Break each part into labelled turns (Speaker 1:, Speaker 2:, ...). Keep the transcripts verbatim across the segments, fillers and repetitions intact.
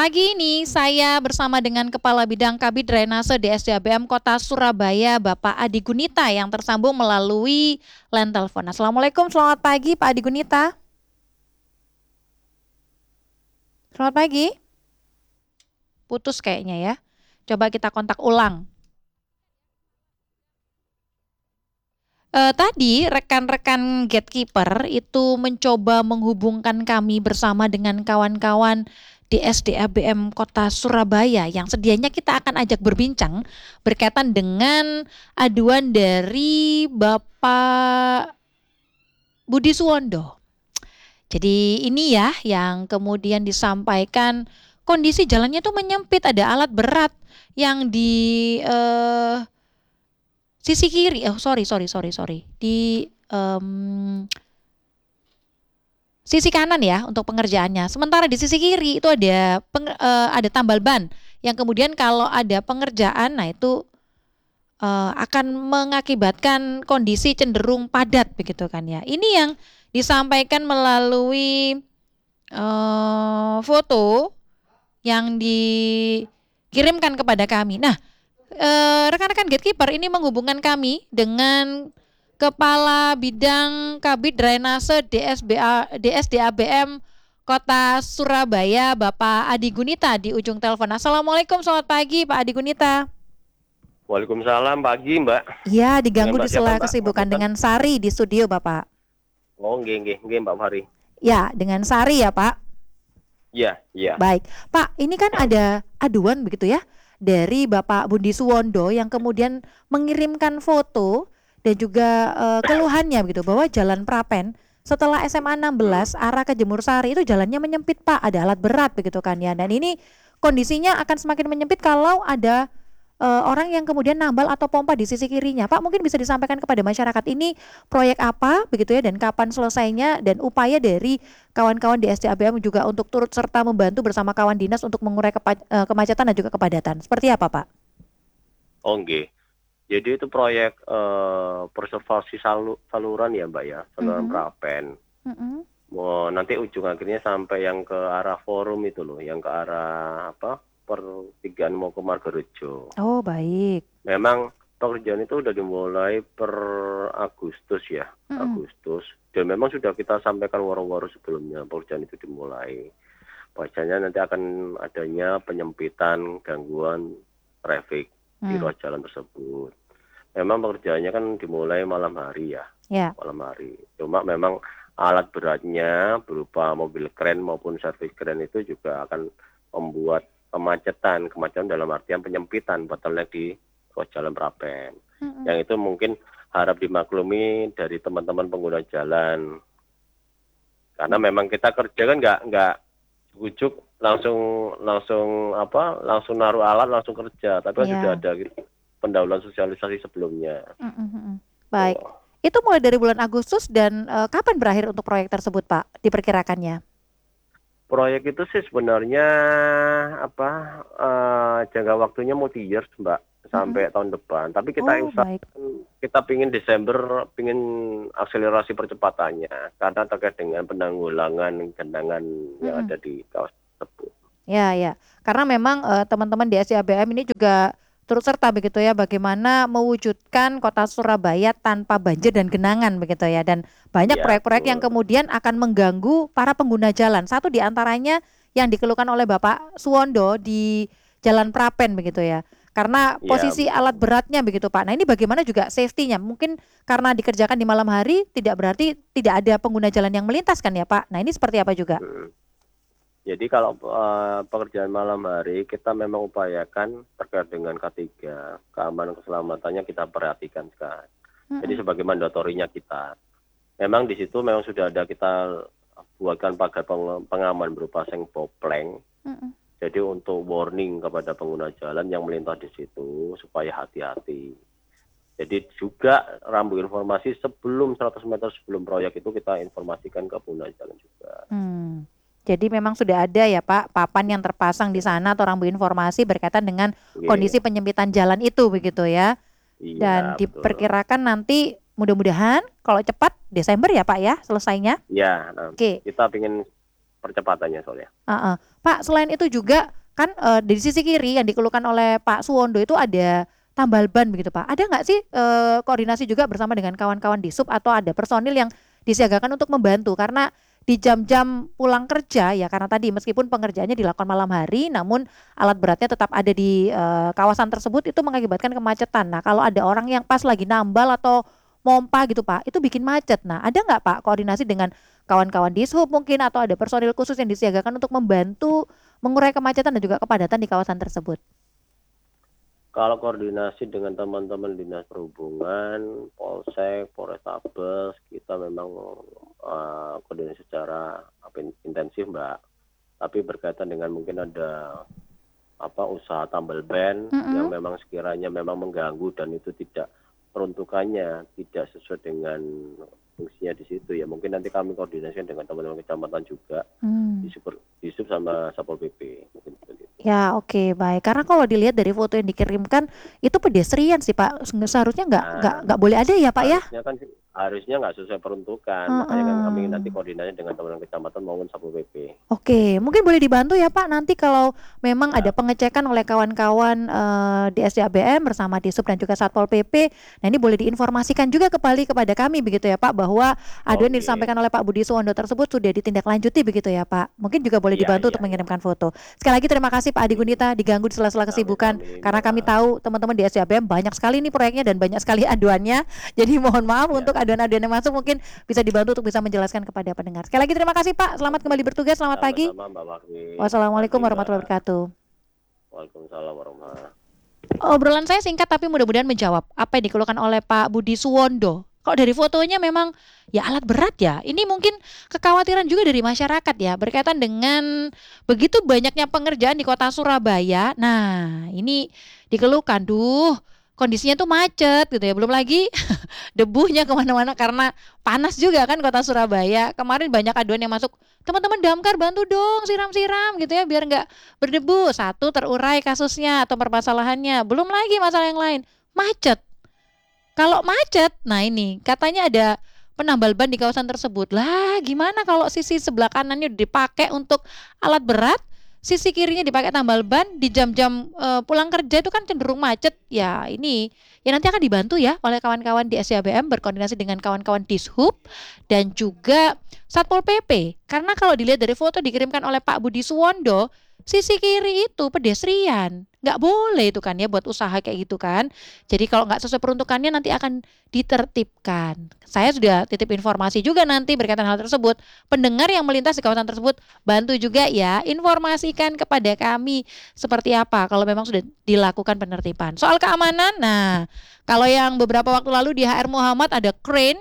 Speaker 1: Pagi ini saya bersama dengan Kepala Bidang Kabid Drainase D S D A B M Kota Surabaya, Bapak Adi Gunita yang tersambung melalui line telepon. Assalamualaikum, selamat pagi Pak Adi Gunita. Selamat pagi. Putus kayaknya ya. Coba kita kontak ulang. Uh, tadi rekan-rekan gatekeeper itu mencoba menghubungkan kami bersama dengan kawan-kawan D S D A B M Kota Surabaya yang sedianya kita akan ajak berbincang berkaitan dengan aduan dari Bapak Budi Suwondo. Jadi ini ya yang kemudian disampaikan kondisi jalannya tuh menyempit, ada alat berat yang di uh, sisi kiri, oh sorry sorry sorry sorry di um, sisi kanan ya untuk pengerjaannya. Sementara di sisi kiri itu ada peng, uh, ada tambal ban yang kemudian kalau ada pengerjaan, nah itu uh, akan mengakibatkan kondisi cenderung padat begitu kan ya. Ini yang disampaikan melalui uh, foto yang dikirimkan kepada kami. Nah, uh, rekan-rekan gatekeeper ini menghubungkan kami dengan Kepala Bidang Kabid Drainase D S B A, D S D A B M Kota Surabaya, Bapak Adi Gunita di ujung telepon. Assalamualaikum, selamat pagi Pak Adi Gunita.
Speaker 2: Waalaikumsalam, pagi Mbak.
Speaker 1: Iya, diganggu di sela kesibukan dengan Sari di studio Bapak.
Speaker 2: Oh, nggih nggih nggih Mbak Fahri.
Speaker 1: Ya, dengan Sari ya Pak.
Speaker 2: Iya, iya.
Speaker 1: Baik, Pak, ini kan ada aduan begitu ya dari Bapak Budi Suwondo yang kemudian mengirimkan foto dan juga uh, keluhannya begitu bahwa Jalan Prapen setelah S M A enam belas arah ke Jemur Sari itu jalannya menyempit Pak, ada alat berat begitu kan ya. Dan ini kondisinya akan semakin menyempit kalau ada uh, orang yang kemudian nambal atau pompa di sisi kirinya. Pak, mungkin bisa disampaikan kepada masyarakat ini proyek apa begitu ya dan kapan selesainya dan upaya dari kawan-kawan di S D A B M juga untuk turut serta membantu bersama kawan dinas untuk mengurai kepa- uh, kemacetan dan juga kepadatan. Seperti apa Pak?
Speaker 2: Oh, nggih. Jadi itu proyek uh, preservasi salu, saluran ya Mbak ya, saluran mm-hmm. Prapen. Mm-hmm. Mau nanti ujung akhirnya sampai yang ke arah forum itu loh, yang ke arah apa pertigaan mau ke Margarejo.
Speaker 1: Oh baik.
Speaker 2: Memang pekerjaan itu udah dimulai per Agustus ya, mm-hmm. Agustus. Dan memang sudah kita sampaikan waro-waro sebelumnya pekerjaan itu dimulai. Bahasanya nanti akan adanya penyempitan gangguan traffic di ruas jalan tersebut. Memang pekerjaannya kan dimulai malam hari ya, yeah. malam hari. Cuma memang alat beratnya berupa mobil kren maupun servis kren itu juga akan membuat kemacetan, kemacetan dalam artian penyempitan bottleneck di ruas jalan Prapen. Mm-hmm. Yang itu mungkin harap dimaklumi dari teman-teman pengguna jalan. Karena memang kita kerja kan nggak nggak ujuk langsung langsung apa langsung naruh alat langsung kerja, tapi kan yeah. sudah ada gitu, pendahuluan sosialisasi sebelumnya.
Speaker 1: Mm-hmm. Baik, oh. Itu mulai dari bulan Agustus dan uh, kapan berakhir untuk proyek tersebut Pak diperkirakannya?
Speaker 2: Proyek itu sih sebenarnya apa uh, jangka waktunya multi years Mbak sampai mm-hmm. tahun depan, tapi kita
Speaker 1: oh,
Speaker 2: insya, kita pingin Desember pingin akselerasi percepatannya karena terkait dengan penanggulangan genangan mm-hmm. yang ada di kawasan tersebut.
Speaker 1: Ya, ya. Karena memang uh, teman-teman di S D A B M ini juga turut serta begitu ya bagaimana mewujudkan Kota Surabaya tanpa banjir dan genangan begitu ya, dan banyak ya, proyek-proyek betul. Yang kemudian akan mengganggu para pengguna jalan. Satu di antaranya yang dikeluhkan oleh Bapak Suwondo di Jalan Prapen begitu ya. Karena posisi ya, alat beratnya begitu Pak. Nah, ini bagaimana juga safety-nya? Mungkin karena dikerjakan di malam hari tidak berarti tidak ada pengguna jalan yang melintas kan ya Pak. Nah, ini seperti apa juga?
Speaker 2: Hmm. Jadi kalau uh, pekerjaan malam hari kita memang upayakan terkait dengan K tiga, keamanan keselamatannya kita perhatikan sekarang. Mm-hmm. Jadi sebagai mandatorinya kita. Memang di situ memang sudah ada kita buatkan pagar peng- pengaman berupa seng popleng. Mm-hmm. Jadi untuk warning kepada pengguna jalan yang melintas di situ supaya hati-hati. Jadi juga rambu informasi sebelum seratus meter sebelum proyek itu kita informasikan ke pengguna jalan juga.
Speaker 1: Hmm. Jadi memang sudah ada ya Pak papan yang terpasang di sana atau rambu informasi berkaitan dengan yeah. kondisi penyempitan jalan itu begitu ya. Iya, dan diperkirakan betul. Nanti mudah-mudahan kalau cepat Desember ya Pak ya selesainya.
Speaker 2: Iya. Nah, Oke. Kita ingin percepatannya soalnya.
Speaker 1: Uh-uh. Pak, selain itu juga kan uh, di sisi kiri yang dikeluhkan oleh Pak Suwondo itu ada tambal ban begitu Pak. Ada nggak sih uh, koordinasi juga bersama dengan kawan-kawan di sub atau ada personil yang disiagakan untuk membantu? Karena di jam-jam pulang kerja ya, karena tadi meskipun pengerjaannya dilakukan malam hari namun alat beratnya tetap ada di uh, kawasan tersebut, itu mengakibatkan kemacetan. Nah kalau ada orang yang pas lagi nambal atau mompa gitu Pak, itu bikin macet. Nah ada nggak Pak koordinasi dengan kawan-kawan di sub mungkin atau ada personil khusus yang disiagakan untuk membantu mengurai kemacetan dan juga kepadatan di kawasan tersebut?
Speaker 2: Kalau koordinasi dengan teman-teman dinas perhubungan, polsek, polrestabes, kita memang uh, koordinasi secara apa, intensif Mbak. Tapi berkaitan dengan mungkin ada apa usaha tambal ban
Speaker 1: Mm-mm.
Speaker 2: yang memang sekiranya memang mengganggu dan itu tidak peruntukannya tidak sesuai dengan fungsinya di situ ya, mungkin nanti kami koordinasikan dengan teman-teman kecamatan juga
Speaker 1: Hmm.
Speaker 2: di sub di sub sama Satpol P P mungkin seperti itu.
Speaker 1: Ya oke baik, karena kalau dilihat dari foto yang dikirimkan itu pedestrian sih Pak, seharusnya nggak nggak
Speaker 2: Nah,
Speaker 1: nggak boleh ada ya Pak ya?
Speaker 2: harusnya kan harusnya nggak sesuai peruntukan, makanya kan kami
Speaker 1: Heeh.
Speaker 2: nanti koordinasi dengan teman-teman kecamatan maupun Satpol P P.
Speaker 1: Oke, mungkin boleh dibantu ya Pak nanti kalau memang ada
Speaker 2: Ya,
Speaker 1: pengecekan oleh kawan-kawan eh, di S D A B M bersama Disub dan juga Satpol P P. Nah ini boleh diinformasikan juga kembali kepada kami begitu ya Pak, bahwa aduan yang
Speaker 2: oke.
Speaker 1: disampaikan oleh Pak Budi Suwondo tersebut sudah ditindaklanjuti begitu ya Pak. Mungkin juga boleh
Speaker 2: Iya,
Speaker 1: dibantu
Speaker 2: iya,
Speaker 1: untuk
Speaker 2: iya.
Speaker 1: mengirimkan foto. Sekali lagi terima kasih Pak Adi
Speaker 2: Amin.
Speaker 1: Gunita, diganggu di sela-sela
Speaker 2: Amin,
Speaker 1: kesibukan
Speaker 2: amin,
Speaker 1: karena kami
Speaker 2: Mbak.
Speaker 1: tahu teman-teman di S D A B M banyak sekali nih proyeknya dan banyak sekali aduannya. Jadi mohon maaf
Speaker 2: Ya,
Speaker 1: untuk aduan-aduan yang masuk mungkin bisa dibantu untuk bisa menjelaskan kepada pendengar. Sekali lagi terima kasih Pak, selamat
Speaker 2: oke.
Speaker 1: kembali bertugas, selamat pagi.
Speaker 2: Sama-sama Mbak Wakwi.
Speaker 1: Wassalamualaikum
Speaker 2: Pagi
Speaker 1: warahmatullahi
Speaker 2: Mbak.
Speaker 1: wabarakatuh.
Speaker 2: Waalaikumsalam warahmatullahi.
Speaker 1: Obrolan saya singkat tapi mudah-mudahan menjawab apa yang dikeluhkan oleh Pak Budi Suwondo. Kalau dari fotonya memang ya alat berat ya. Ini mungkin kekhawatiran juga dari masyarakat ya berkaitan dengan begitu banyaknya pengerjaan di kota Surabaya. Nah ini dikeluhkan, duh kondisinya tuh macet gitu ya. Belum lagi debunya kemana-mana karena panas juga kan kota Surabaya. Kemarin banyak aduan yang masuk, teman-teman damkar bantu dong siram-siram gitu ya biar nggak berdebu. Satu terurai kasusnya atau permasalahannya. Belum lagi masalah yang lain, macet. Kalau macet, nah ini katanya ada penambal ban di kawasan tersebut. Lah gimana kalau sisi sebelah kanannya dipakai untuk alat berat, sisi kirinya dipakai tambal ban di jam-jam uh, pulang kerja itu kan cenderung macet. Ya ini ya nanti akan dibantu ya oleh kawan-kawan di S D A B M berkoordinasi dengan kawan-kawan Dishub dan juga Satpol P P. Karena kalau dilihat dari foto dikirimkan oleh Pak Budi Suwondo, sisi kiri itu pedestrian. Nggak boleh itu kan ya buat usaha kayak gitu kan. Jadi kalau nggak sesuai peruntukannya nanti akan ditertibkan. Saya sudah titip informasi juga nanti berkaitan hal tersebut. Pendengar yang melintas di kawasan tersebut bantu juga ya informasikan kepada kami seperti apa kalau memang sudah dilakukan penertiban. Soal keamanan, nah kalau yang beberapa waktu lalu di H R Muhammad ada crane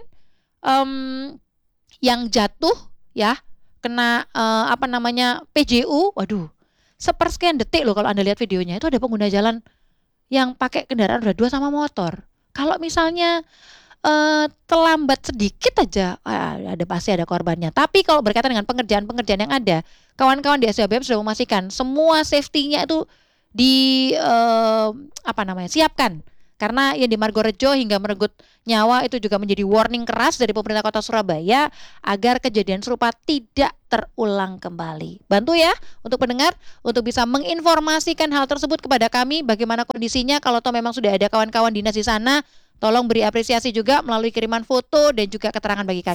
Speaker 1: um, yang jatuh ya kena uh, apa namanya P J U, waduh sepersekian detik loh kalau Anda lihat videonya itu ada pengguna jalan yang pakai kendaraan roda dua sama motor. Kalau misalnya uh, terlambat sedikit aja ah, ada pasti ada korbannya. Tapi kalau berkaitan dengan pengerjaan-pengerjaan yang ada, kawan-kawan di S D A B M sudah memastikan semua safety-nya itu di uh, apa namanya siapkan. Karena yang di Margorejo hingga merenggut nyawa itu juga menjadi warning keras dari pemerintah kota Surabaya agar kejadian serupa tidak terulang kembali. Bantu ya untuk pendengar untuk bisa menginformasikan hal tersebut kepada kami bagaimana kondisinya. Kalau toh memang sudah ada kawan-kawan dinas di sana, tolong beri apresiasi juga melalui kiriman foto dan juga keterangan bagi kami.